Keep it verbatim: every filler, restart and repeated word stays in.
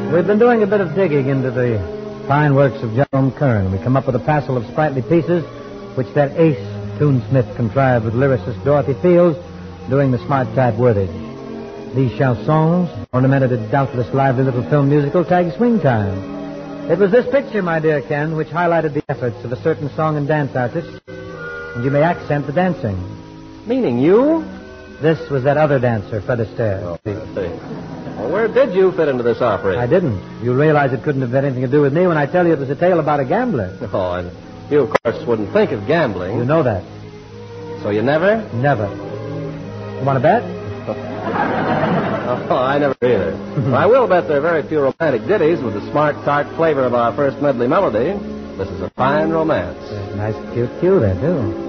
We've been doing a bit of digging into the fine works of Jerome Kern. We come up with a passel of sprightly pieces which that ace tunesmith contrived with lyricist Dorothy Fields doing the smart type wordage. These chansons ornamented a doubtless lively little film musical tagged Swing Time. It was this picture, my dear Ken, which highlighted the efforts of a certain song and dance artist, and you may accent the dancing. Meaning you? This was that other dancer, Fred Astaire. Oh, I see. Well, where did you fit into this operation? I didn't. You realize it couldn't have had anything to do with me when I tell you it was a tale about a gambler. Oh, and you, of course, wouldn't think of gambling. You know that. So you never? Never. You want to bet? Oh, I never either. Well, I will bet there are very few romantic ditties with the smart, tart flavor of our first medley melody. This is a fine romance. Nice cute cue there, too.